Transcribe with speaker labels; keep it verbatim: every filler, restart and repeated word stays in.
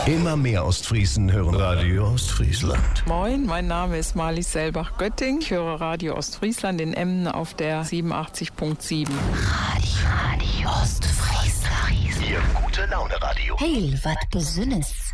Speaker 1: Immer mehr Ostfriesen hören Radio Ostfriesland.
Speaker 2: Moin, mein Name ist Marlies Selbach-Götting. Ich höre Radio Ostfriesland in Emden auf der siebenundachtzig Komma sieben.
Speaker 3: Radio, Radio Ostfriesland.
Speaker 1: Ihr gute Laune Radio.
Speaker 3: Hey, wat Besonnes.